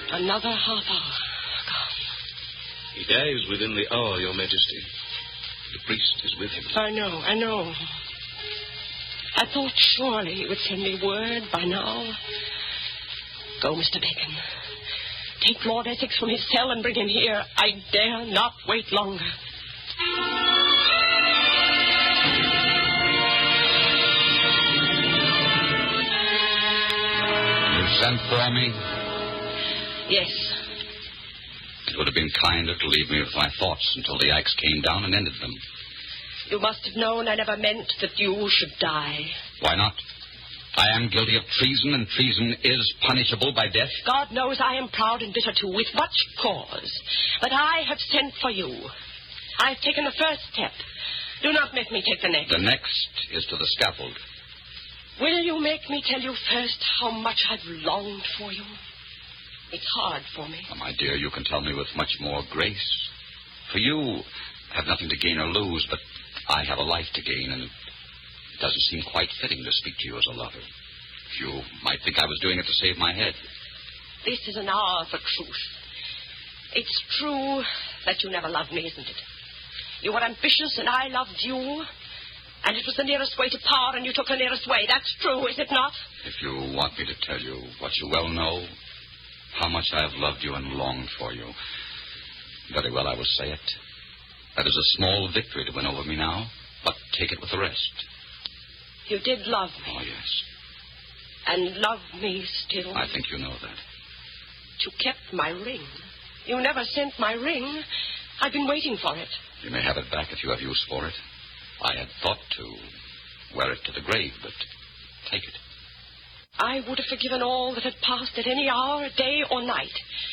Another half hour. Gone. He dies within the hour, Your Majesty. The priest is with him. I know. I thought surely he would send me word by now. Go, Mr. Bacon. Take Lord Essex from his cell and bring him here. I dare not wait longer. You sent for me? Yes. It would have been kinder to leave me with my thoughts until the axe came down and ended them. You must have known I never meant that you should die. Why not? I am guilty of treason, and treason is punishable by death. God knows I am proud and bitter, too, with much cause. But I have sent for you. I have taken the first step. Do not make me take the next. The next is to the scaffold. Will you make me tell you first how much I've longed for you? It's hard for me. Oh, my dear, you can tell me with much more grace. For you have nothing to gain or lose, but I have a life to gain, and it doesn't seem quite fitting to speak to you as a lover. You might think I was doing it to save my head. This is an hour for truth. It's true that you never loved me, isn't it? You were ambitious, and I loved you. And it was the nearest way to power, and you took the nearest way. That's true, is it not? If you want me to tell you what you well know, how much I have loved you and longed for you, very well, I will say it. That is a small victory to win over me now, but take it with the rest. You did love me. Oh, yes. And love me still. I think you know that. You kept my ring. You never sent my ring. I've been waiting for it. You may have it back if you have use for it. I had thought to wear it to the grave, but take it. I would have forgiven all that had passed at any hour, day or night.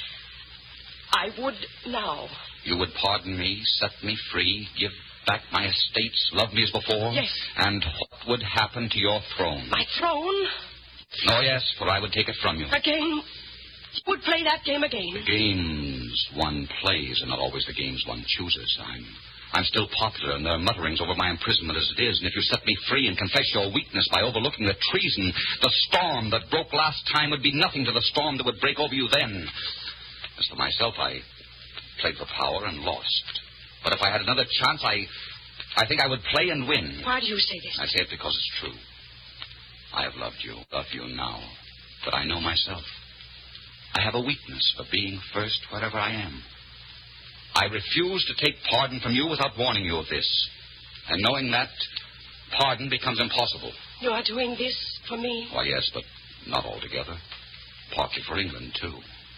I would now. You would pardon me, set me free, give back my estates, love me as before? Yes. And what would happen to your throne? My throne? Oh, yes, for I would take it from you. Again? You would play that game again? The games one plays are not always the games one chooses. I'm still popular, and there are mutterings over my imprisonment as it is, and if you set me free and confess your weakness by overlooking the treason, the storm that broke last time would be nothing to the storm that would break over you then. As for myself, I played for power and lost. But if I had another chance, I think I would play and win. Why do you say this? I say it because it's true. I have loved you, love you now, but I know myself. I have a weakness for being first wherever I am. I refuse to take pardon from you without warning you of this. And knowing that, pardon becomes impossible. You are doing this for me? Why, yes, but not altogether. Partly for England, too.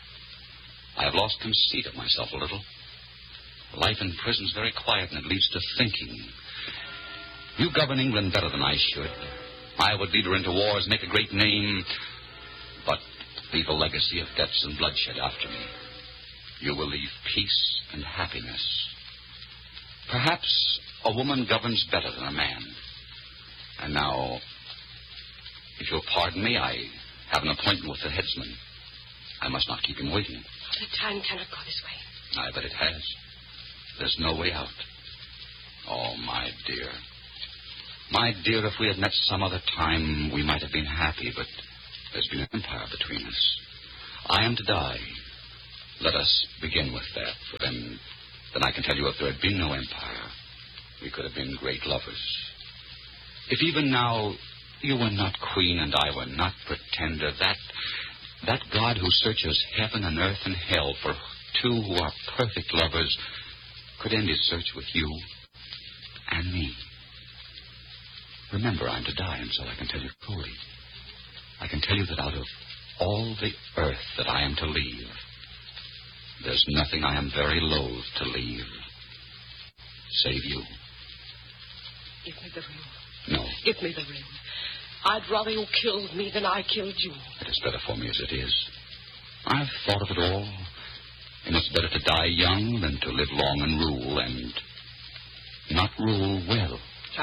I have lost conceit of myself a little. Life in prison is very quiet, and it leads to thinking. You govern England better than I should. I would lead her into wars, make a great name, but leave a legacy of debts and bloodshed after me. You will leave peace and happiness. Perhaps a woman governs better than a man. And now, if you'll pardon me, I have an appointment with the headsman. I must not keep him waiting. The time cannot go this way. Aye, but it has. There's no way out. Oh, my dear. My dear, if we had met some other time, we might have been happy, but there's been an empire between us. I am to die. Let us begin with that, for then I can tell you if there had been no empire, we could have been great lovers. If even now you were not queen and I were not pretender, that God who searches heaven and earth and hell for two who are perfect lovers could end his search with you and me. Remember, I'm to die, and so I can tell you truly. I can tell you that out of all the earth that I am to leave, there's nothing I am very loath to leave, save you. Give me the ring. No. Give me the ring. I'd rather you killed me than I killed you. It is better for me as it is. I've thought of it all, and it's better to die young than to live long and not rule well.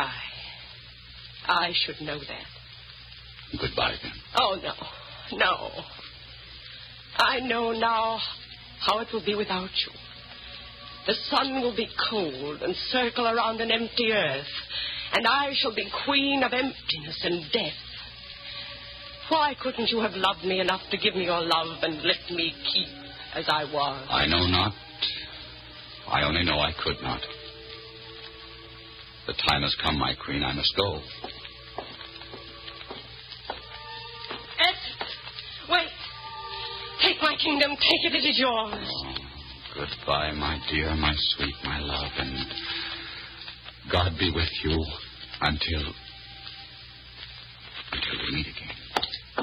I should know that. Goodbye, then. Oh, no. I know now how it will be without you. The sun will be cold and circle around an empty earth, and I shall be queen of emptiness and death. Why couldn't you have loved me enough to give me your love and let me keep as I was. I know not. I only know I could not. The time has come, my queen. I must go. Essex, wait. Take my kingdom. Take it. It is yours. Oh, goodbye, my dear, my sweet, my love, and God be with you until we meet again.